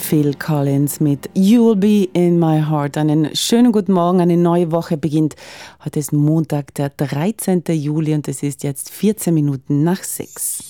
Phil Collins mit You'll Be in My Heart. Einen schönen guten Morgen, eine neue Woche beginnt. Heute ist Montag, der 13. Juli und es ist jetzt 14 Minuten nach 6.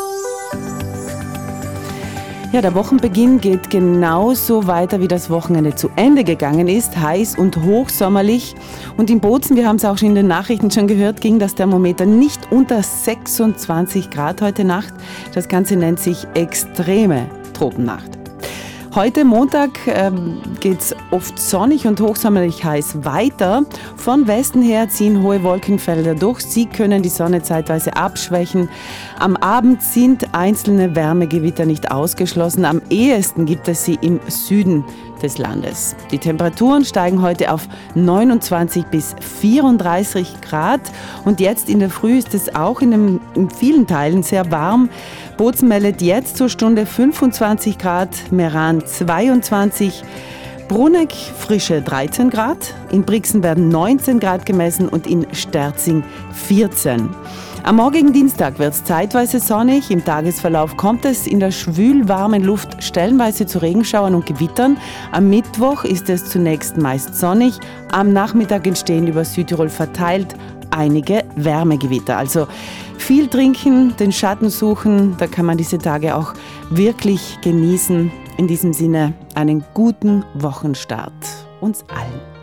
Ja, der Wochenbeginn geht genauso weiter, wie das Wochenende zu Ende gegangen ist. Heiß und hochsommerlich. Und in Bozen, wir haben es auch schon in den Nachrichten schon gehört, ging das Thermometer nicht unter 26 Grad heute Nacht. Das Ganze nennt sich extreme Tropennacht. Heute Montag geht es oft sonnig und hochsommerlich heiß weiter. Von Westen her ziehen hohe Wolkenfelder durch. Sie können die Sonne zeitweise abschwächen. Am Abend sind einzelne Wärmegewitter nicht ausgeschlossen. Am ehesten gibt es sie im Süden des Landes. Die Temperaturen steigen heute auf 29 bis 34 Grad. Und jetzt in der Früh ist es auch in vielen Teilen sehr warm. Bozen meldet jetzt zur Stunde 25 Grad, Meran 22, Bruneck frische 13 Grad, in Brixen werden 19 Grad gemessen und in Sterzing 14. Am morgigen Dienstag wird es zeitweise sonnig. Im Tagesverlauf kommt es in der schwülwarmen Luft stellenweise zu Regenschauern und Gewittern. Am Mittwoch ist es zunächst meist sonnig. Am Nachmittag entstehen über Südtirol verteilt einige Wärmegewitter. Also viel trinken, den Schatten suchen, da kann man diese Tage auch wirklich genießen. In diesem Sinne einen guten Wochenstart uns allen.